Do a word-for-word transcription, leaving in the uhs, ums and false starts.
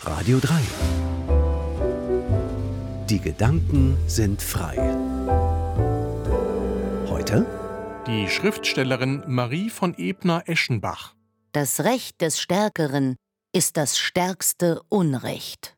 Radio drei. Die Gedanken sind frei. Heute die Schriftstellerin Marie von Ebner-Eschenbach. Das Recht des Stärkeren ist das stärkste Unrecht.